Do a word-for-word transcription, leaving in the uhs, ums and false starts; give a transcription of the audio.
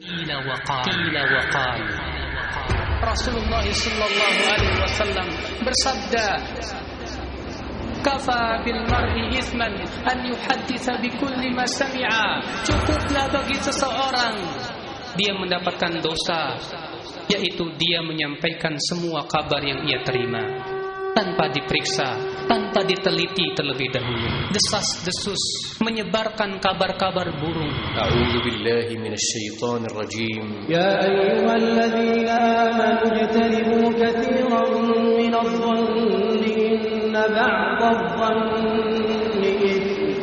qila wa qal qila wa qal. Rasulullah sallallahu alaihi wasallam bersabda, kafa bil mar'i ithman an yuhadditsa bi kulli ma sami'a. Cukuplah bagi seseorang dia mendapatkan dosa, yaitu dia menyampaikan semua kabar yang ia terima tanpa diperiksa, tanpa diteliti terlebih dahulu. Desas-desus menyebarkan kabar-kabar burung. A'udzu billahi minasy syaithanir rajim. Ya ayyuhalladzina amanu ijtanibu katsiran minadh-dhanni inna ba'dadh-dhanni